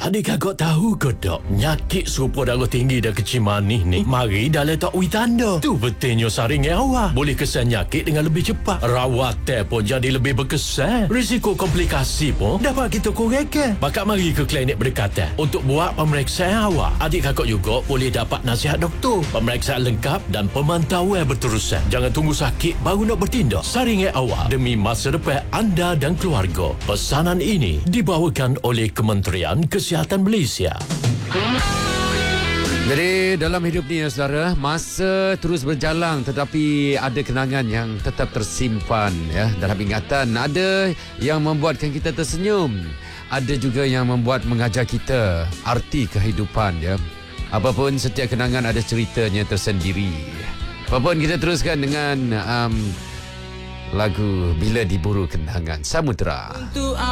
Adik kakak tahu ke tak, nyakit serupa darah tinggi dan kecil manis ni mari dah letak tanda. Tu betulnya saringan awak boleh kesan nyakit dengan lebih cepat. Rawatan pun jadi lebih berkesan. Risiko komplikasi pun dapat kita kurangkan. Bakal mari ke klinik berdekatan untuk buat pemeriksaan awak. Adik kakak juga boleh dapat nasihat doktor, pemeriksaan lengkap dan pemantauan berterusan. Jangan tunggu sakit baru nak bertindak. Saringan awak demi masa depan anda dan keluarga. Pesanan ini dibawakan oleh Kementerian Kesihatan Malaysia. Jadi dalam hidup ni ya saudara, masa terus berjalan tetapi ada kenangan yang tetap tersimpan ya dalam ingatan. Ada yang membuatkan kita tersenyum, ada juga yang membuat mengajar kita arti kehidupan ya. Apapun, setiap kenangan ada ceritanya tersendiri. Apapun, kita teruskan dengan lagu Bila Diburu Kenangan Samudra.